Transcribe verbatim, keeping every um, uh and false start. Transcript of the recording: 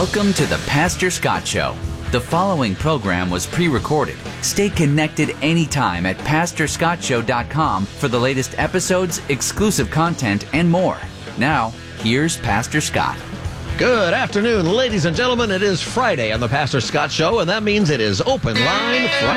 Welcome to the Pastor Scott Show. The following program was pre-recorded. Stay connected anytime at pastor scott show dot com for the latest episodes, exclusive content, and more. Now, here's Pastor Scott. Good afternoon, ladies and gentlemen. It is Friday on the Pastor Scott Show, and that means it is Open Line Friday.